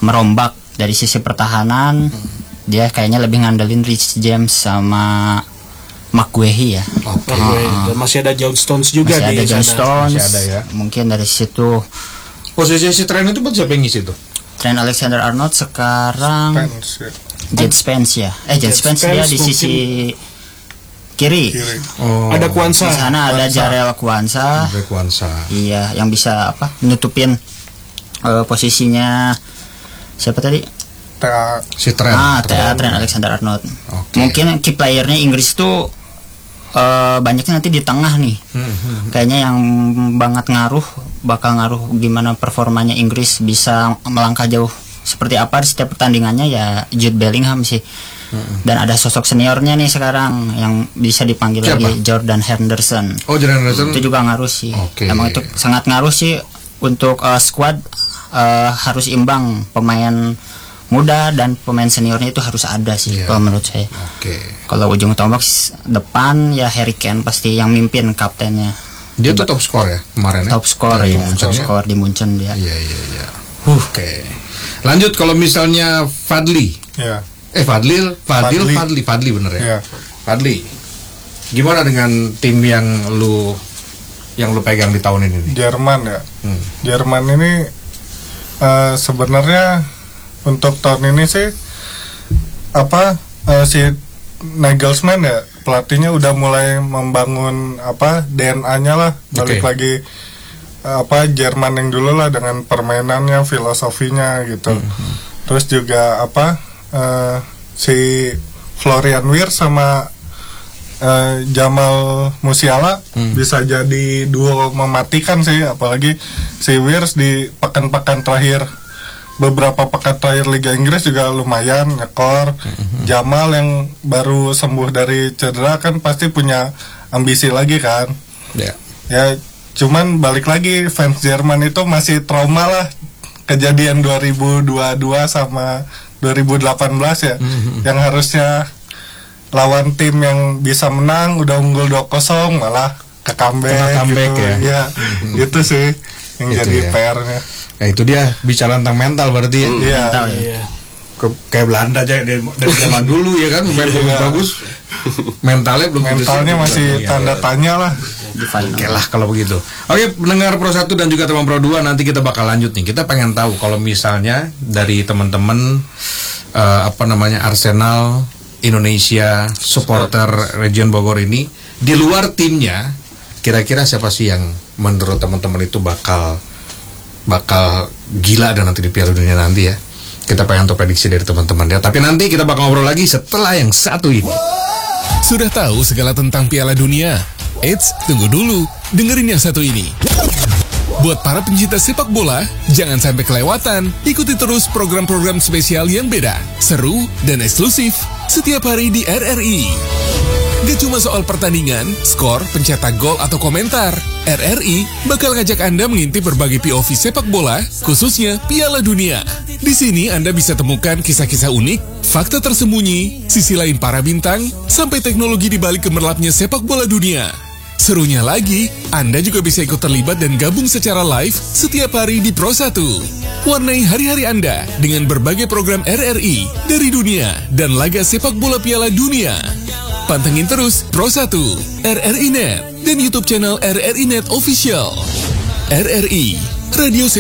merombak dari sisi pertahanan. Dia kayaknya lebih ngandelin Rich James sama McGuehi ya. Oke. Dan masih ada John Stones juga masih ada di John sana. Stones. Masih ada ya. Mungkin dari situ. Posisi si Trent itu buat siapa yang ngisi tuh? Trent Alexander-Arnold sekarang Jet Spence ya. Jet Spence dia di sisi kiri. Ada Kwanza. Di sana ada Jarrell Kwanza. Iya, yang bisa nutupin posisinya siapa tadi? Si Trent. Trent Alexander-Arnold. Okay. Mungkin key playernya Inggris tuh banyaknya nanti di tengah nih. Kayaknya yang bakal ngaruh gimana performanya Inggris bisa melangkah jauh seperti apa di setiap pertandingannya ya Jude Bellingham sih. Dan ada sosok seniornya nih sekarang yang bisa dipanggil lagi Jordan Henderson. Jordan Henderson itu juga ngaruh sih. Emang itu sangat ngaruh sih untuk squad. Harus imbang, pemain muda dan pemain seniornya itu harus ada sih kalau menurut saya. Kalau ujung tombak depan ya Harry Kane pasti yang mimpin kaptennya. Dia tuh top skor ya kemarin ya. Top skor di Munchen dia. Iya. Oke. Lanjut kalau misalnya Fadli. Ya. Fadli bener ya. Fadli. Gimana dengan tim yang lu pegang di tahun ini? Jerman ya. Jerman ini sebenarnya untuk tahun ini sih si Nagelsmann ya pelatihnya udah mulai membangun DNA-nya lah, balik lagi Jerman yang dulu lah dengan permainannya, filosofinya gitu. Terus juga si Florian Wirtz sama Jamal Musiala bisa jadi duo mematikan sih, apalagi si Wirtz di pekan-pekan terakhir, beberapa pekan terakhir Liga Inggris juga lumayan nyekor. Jamal yang baru sembuh dari cedera kan pasti punya ambisi lagi kan. Ya cuman balik lagi fans Jerman itu masih trauma lah kejadian 2022 sama 2018 ya. Yang harusnya lawan tim yang bisa menang udah unggul 2-0 malah ke comeback gitu. Ya. Itu sih yang gitu jadi PR-nya. Ya itu dia bicara tentang mental berarti ya. Mental ya. Kayak Belanda aja dari zaman dulu ya kan, main bagus. Mentalnya masih tanda tanya lah. Oke lah kalau begitu. Oke, pendengar Pro 1 dan juga teman Pro 2, nanti kita bakal lanjut nih. Kita pengen tahu kalau misalnya dari teman-teman Arsenal Indonesia supporter region Bogor ini, di luar timnya kira-kira siapa sih yang menurut teman-teman itu bakal gila dan nanti di Piala Dunia nanti ya. Kita pengen tahu prediksi dari teman-teman ya. Tapi nanti kita bakal ngobrol lagi setelah yang satu ini. Sudah tahu segala tentang Piala Dunia? Eits, tunggu dulu, dengerin yang satu ini. Buat para pencinta sepak bola, jangan sampai kelewatan. Ikuti terus program-program spesial yang beda, seru, dan eksklusif setiap hari di RRI. Gak cuma soal pertandingan, skor, pencetak gol, atau komentar. RRI bakal ngajak Anda mengintip berbagai POV sepak bola, khususnya Piala Dunia. Di sini Anda bisa temukan kisah-kisah unik, fakta tersembunyi, sisi lain para bintang, sampai teknologi di balik gemerlapnya sepak bola dunia. Serunya lagi, Anda juga bisa ikut terlibat dan gabung secara live setiap hari di Pro 1. Warnai hari-hari Anda dengan berbagai program RRI dari dunia dan laga sepak bola Piala Dunia. Pantengin terus Pro 1, RRI Net, dan YouTube channel RRI Net Official. RRI, Radio Sepak